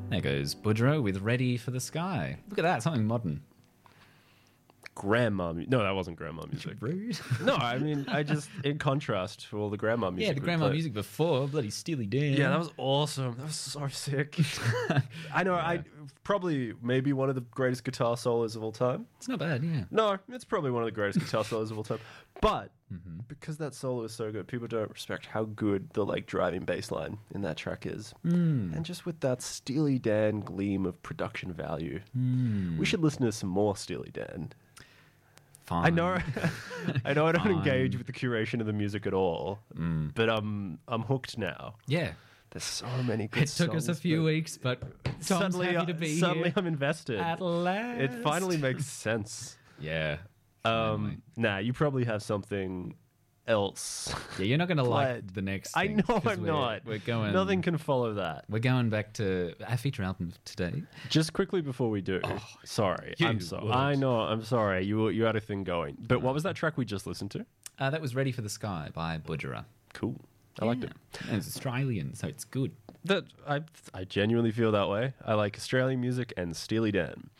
There goes Boudreaux with Ready for the Sky. Look at that, something modern. Grandma music. No, that wasn't grandma music. Rude. No, I mean, I just, in contrast to all the grandma music. Yeah, the grandma music before, bloody Steely Dan. Yeah, that was awesome. That was so sick. I know, I probably maybe one of the greatest guitar solos of all time. It's not bad, yeah. No, it's probably one of the greatest guitar solos of all time. But because that solo is so good, people don't respect how good the like driving bass line in that track is. And just with that Steely Dan gleam of production value, we should listen to some more Steely Dan. Fine. I know I don't engage with the curation of the music at all, but I'm hooked now. Yeah. There's so many good It took us a few weeks, but Tom's suddenly, happy to be suddenly here. I'm invested. At last. It finally makes sense. Yeah. Nah, you probably have something else. Yeah, you're not going to like Planned. the next I thing, know 'cause I'm not. We're going... Nothing can follow that. We're going back to our feature album today. Just quickly before we do, sorry, I'm sorry. would. I know, I'm sorry. You had a thing going. But what was that track we just listened to? That was Ready for the Sky by Boudreaux. Cool. I liked it. And it's Australian, so it's good. That I genuinely feel that way. I like Australian music and Steely Dan.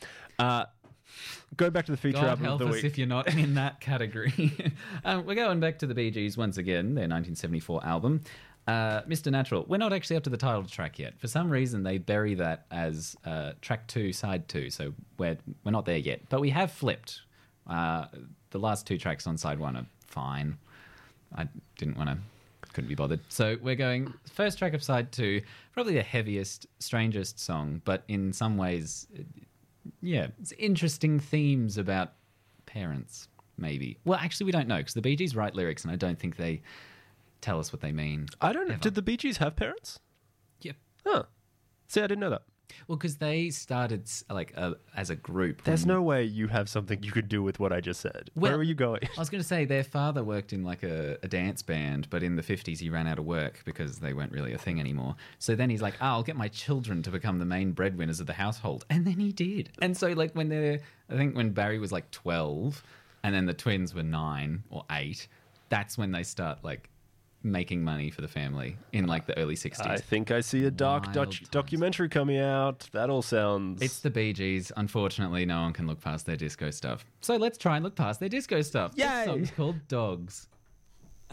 Go back to the feature God album of help the us week. if you're not in that category. We're going back to the Bee Gees once again, their 1974 album. Mr. Natural. We're not actually up to the title track yet. For some reason, they bury that as track 2, side 2, so we're not there yet. But we have flipped. The last 2 tracks on side 1 are fine. I couldn't be bothered. So we're going first track of side 2, probably the heaviest, strangest song, but in some ways... Yeah, it's interesting themes about parents, maybe. Well, actually, we don't know, because the Bee Gees write lyrics, and I don't think they tell us what they mean. I don't know. ever. Did the Bee Gees have parents? Yep. Huh. See, I didn't know that. Well, because they started as a group. There's no way you have something you could do with what I just said. Where were you going? I was going to say their father worked in like a dance band, but in the 50s he ran out of work because they weren't really a thing anymore. So then he's like, I'll get my children to become the main breadwinners of the household. And then he did. And so like I think when Barry was like 12 and then the twins were 9 or 8, that's when they start like making money for the family in like the early 60s. I think I see a dark Wild times. documentary coming out. That all sounds... It's the Bee Gees. Unfortunately, no one can look past their disco stuff. So let's try and look past their disco stuff. Yay! This song's called Dogs.